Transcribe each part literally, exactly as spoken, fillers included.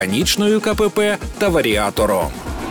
механічною КПП та варіатором.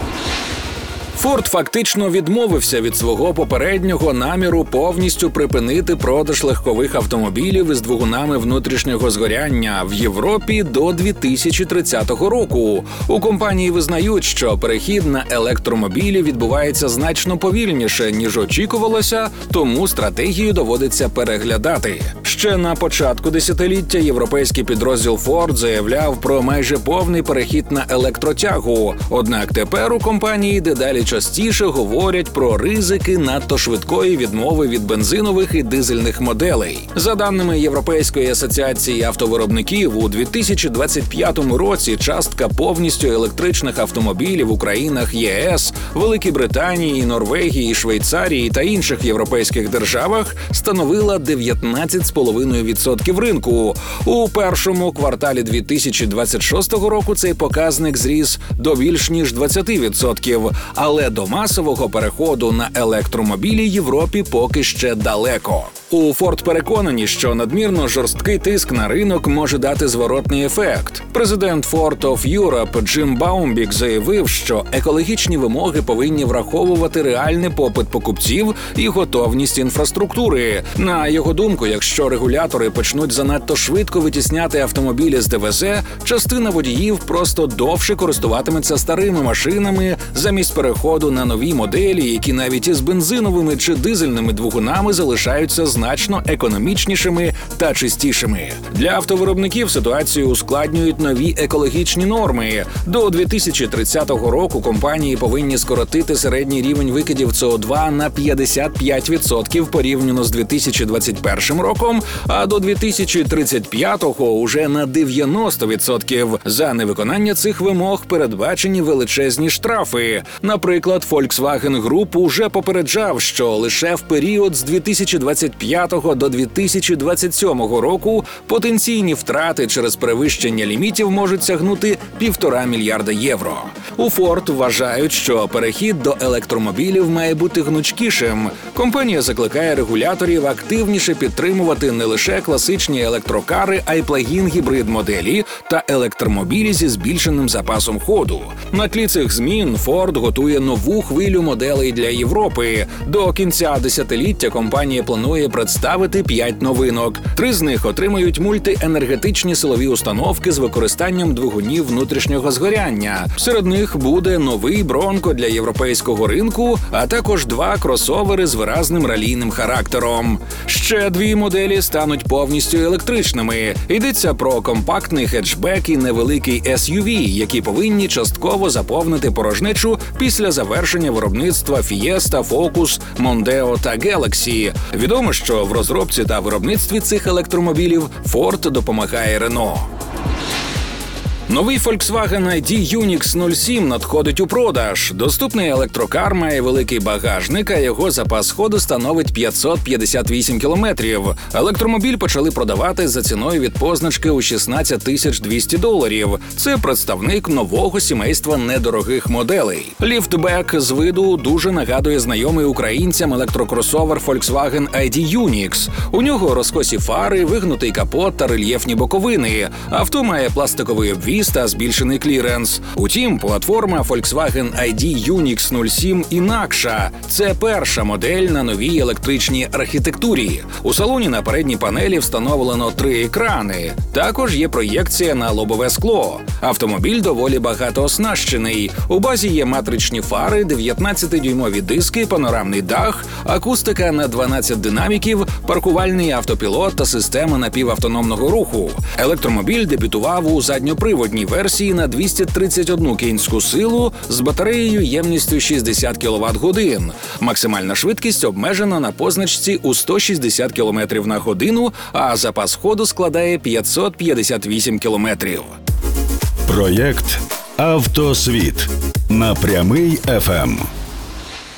Форд фактично відмовився від свого попереднього наміру повністю припинити продаж легкових автомобілів із двигунами внутрішнього згоряння в Європі до дві тисячі тридцятого року. У компанії визнають, що перехід на електромобілі відбувається значно повільніше, ніж очікувалося, тому стратегію доводиться переглядати. Ще на початку десятиліття європейський підрозділ Ford заявляв про майже повний перехід на електротягу. Однак тепер у компанії дедалі частіше говорять про ризики надто швидкої відмови від бензинових і дизельних моделей. За даними Європейської асоціації автовиробників, у дві тисячі двадцять п'ятому році частка повністю електричних автомобілів у країнах ЄС, Великій Британії, Норвегії, Швейцарії та інших європейських державах становила дев'ятнадцять цілих п'ять десятих відсотка ринку. У першому кварталі дві тисячі двадцять шостого року цей показник зріс до більш ніж двадцять відсотків, але до масового переходу на електромобілі Європі поки ще далеко. У Ford переконані, що надмірно жорсткий тиск на ринок може дати зворотний ефект. Президент Ford of Europe Джим Баумбік заявив, що екологічні вимоги повинні враховувати реальний попит покупців і готовність інфраструктури. На його думку, якщо регулятори почнуть занадто швидко витісняти автомобілі з ДВЗ, частина водіїв просто довше користуватиметься старими машинами замість переходу на нові моделі, які навіть із бензиновими чи дизельними двигунами залишаються значно економічнішими та чистішими. Для автовиробників ситуацію ускладнюють нові екологічні норми. До дві тисячі тридцятого року компанії повинні скоротити середній рівень викидів С О два на п'ятдесят п'ять відсотків порівняно з дві тисячі двадцять першим роком, а до дві тисячі тридцять п'ятого уже на дев'яносто відсотків. За невиконання цих вимог передбачені величезні штрафи. Наприклад, Volkswagen Group уже попереджав, що лише в період з дві тисячі двадцять п'ятого до дві тисячі двадцять сьомого року потенційні втрати через перевищення лімітів можуть сягнути півтора мільярда євро. У Ford вважають, що перехід до електромобілів має бути гнучкішим. Компанія закликає регуляторів активніше підтримувати не лише класичні електрокари, а й плагін-гібрид моделі та електромобілі зі збільшеним запасом ходу. На тлі цих змін Ford готує нову хвилю моделей для Європи. До кінця десятиліття компанія планує представити п'ять новинок. Три з них отримають мультиенергетичні силові установки з використанням двигунів внутрішнього згоряння. Серед них буде новий Бронко для європейського ринку, а також два кросовери з виразним ралійним характером. Ще дві моделі стануть повністю електричними. Йдеться про компактний хетчбек і невеликий Ес Ю Ві, які повинні частково заповнити порожнечу після завершення виробництва Fiesta, Focus, Mondeo та Galaxy. Відомо, що в розробці та виробництві цих електромобілів Ford допомагає Renault. Новий Volkswagen ай ді Юнікс нуль сім надходить у продаж. Доступний електрокар має великий багажник, а його запас ходу становить п'ятсот п'ятдесят вісім кілометрів. Електромобіль почали продавати за ціною від позначки у шістнадцять тисяч двісті доларів. Це представник нового сімейства недорогих моделей. Ліфтбек з виду дуже нагадує знайомий українцям електрокросовер Volkswagen ай ді Юнікс. У нього розкосі фари, вигнутий капот та рельєфні боковини. Авто має пластиковий обвіз та збільшений кліренс. Утім, платформа Volkswagen ай ді Юнікс нуль сім інакша. Це перша модель на новій електричній архітектурі. У салоні на передній панелі встановлено три екрани. Також є проєкція на лобове скло. Автомобіль доволі багатооснащений. У базі є матричні фари, дев'ятнадцятидюймові диски, панорамний дах, акустика на дванадцять динаміків, паркувальний автопілот та система напівавтономного руху. Електромобіль дебютував у задньоприводній версії на двісті тридцять одну кінську силу з батареєю ємністю шістдесят кіловат-годин. Максимальна швидкість обмежена на позначці у сто шістдесят кілометрів на годину, а запас ходу складає п'ятсот п'ятдесят вісім кілометрів. Проєкт «Автосвіт» на Прямий еф ем.